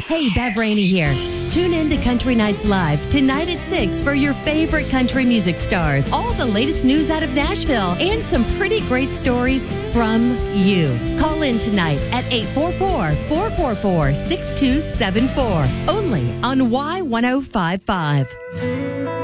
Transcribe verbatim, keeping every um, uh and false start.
Hey, Bev Rainey here. Tune in to Country Nights Live tonight at six for your favorite country music stars, all the latest news out of Nashville, and some pretty great stories from you. Call in tonight at eight four four, four four four, six two seven four, only on Y ten fifty-five.